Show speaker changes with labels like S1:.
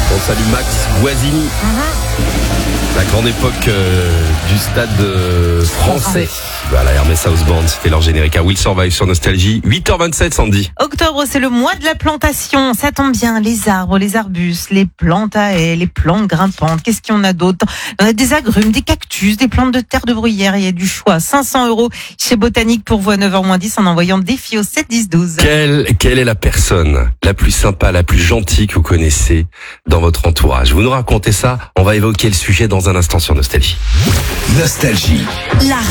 S1: On salue Max Guazzini. La grande époque du stade français. Voilà, Hermès House Band, c'était leur générique à Will Survive sur Nostalgie. 8h27, Sandy.
S2: Octobre, c'est le mois de la plantation. Ça tombe bien, les arbres, les arbustes, les plantes à haies, les plantes grimpantes. Qu'est-ce qu'il y en a d'autre? On a des agrumes, des cactus, des plantes de terre de bruyère. Il y a du choix. 500 € chez Botanique pour vous à 9h-10 en envoyant défi au 7 10 12.
S1: Quelle est la personne la plus sympa, la plus gentille que vous connaissez dans votre entourage? Vous nous racontez ça. On va évoquer le sujet dans un instant sur Nostalgie.
S3: Nostalgie.